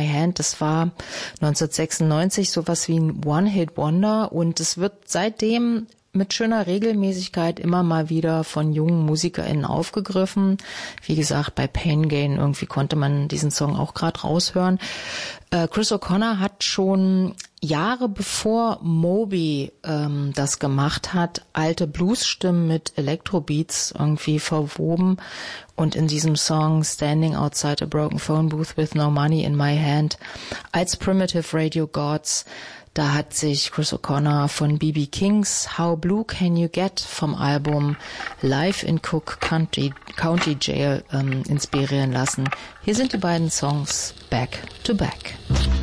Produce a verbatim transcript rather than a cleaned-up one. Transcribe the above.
My Hand, das war neunzehnhundertsechsundneunzig sowas wie ein One-Hit-Wonder und es wird seitdem mit schöner Regelmäßigkeit immer mal wieder von jungen MusikerInnen aufgegriffen. Wie gesagt, bei Pain Gain irgendwie konnte man diesen Song auch gerade raushören. Äh, Chris O'Connor hat schon Jahre bevor Moby ähm, das gemacht hat, alte Blues-Stimmen mit Electrobeats irgendwie verwoben. Und in diesem Song Standing Outside a Broken Phone Booth with No Money in My Hand als Primitive Radio Gods, da hat sich Chris O'Connor von B B Kings How Blue Can You Get vom Album Live in Cook County, County Jail ähm, inspirieren lassen. Hier sind die beiden Songs Back to Back.